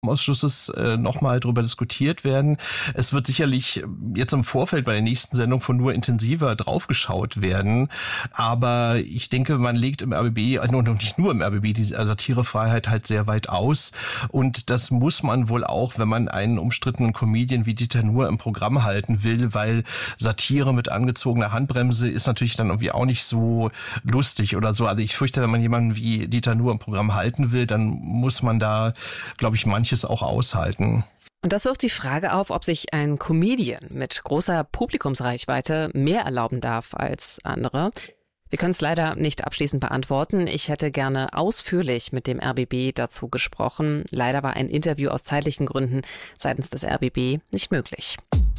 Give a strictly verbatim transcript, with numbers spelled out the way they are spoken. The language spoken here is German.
Ausschusses äh, nochmal drüber diskutiert werden. Es wird sicherlich jetzt im Vorfeld bei der nächsten Sendung von nur intensiver draufgeschaut werden. Aber ich denke, man legt im R B B, und nicht nur im R B B, die Satirefreiheit halt sehr weit aus. Und das muss man wohl auch, wenn man einen umstrittenen Comedian wie Dieter Nuhr im Programm halten will, weil Satire mit angezogener Handbremse ist natürlich dann irgendwie auch nicht so lustig oder so. Also ich fürchte, wenn man jemanden wie Dieter Nuhr im Programm halten will, dann muss man da, glaube ich, manche auch aushalten. Und das wirft die Frage auf, ob sich ein Comedian mit großer Publikumsreichweite mehr erlauben darf als andere. Wir können es leider nicht abschließend beantworten. Ich hätte gerne ausführlich mit dem R B B dazu gesprochen. Leider war ein Interview aus zeitlichen Gründen seitens des R B B nicht möglich.